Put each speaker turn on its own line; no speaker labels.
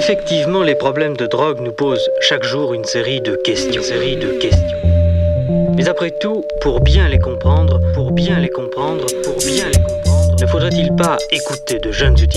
Effectivement, les problèmes de drogue nous posent chaque jour une série de questions. Mais après tout, pour bien les comprendre, ne faudrait-il pas écouter de jeunes utilisateurs ?